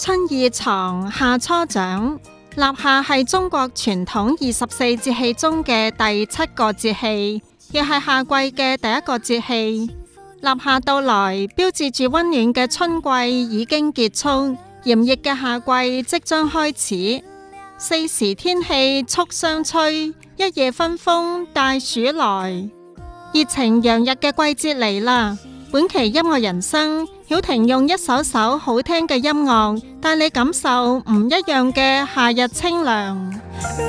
春意藏，夏初長。立夏係中國傳統24節氣中嘅第7個節氣，亦係夏季嘅第一個節氣。立夏到來，標誌住溫暖嘅春季已經結束，炎熱嘅夏季即將開始。四時天氣速相催，一夜分封帶暑來。熱情洋溢嘅季節嚟啦！本期音樂人生，曉婷用一首首好聽嘅音樂，帶你感受唔一樣嘅夏日清涼。